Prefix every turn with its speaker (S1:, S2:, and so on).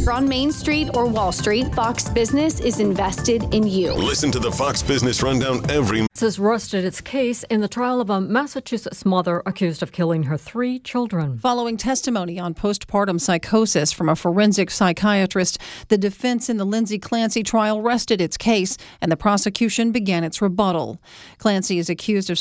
S1: you're on Main Street or Wall Street, Fox Business is invested in you.
S2: Listen to the Fox Business Rundown every
S3: has rested its case in the trial of a Massachusetts mother accused of killing her 3 children.
S4: Following testimony on postpartum psychosis from a forensic psychiatrist, the defense in the Lindsay Clancy trial rested its case and the prosecution began its rebuttal. Clancy is accused of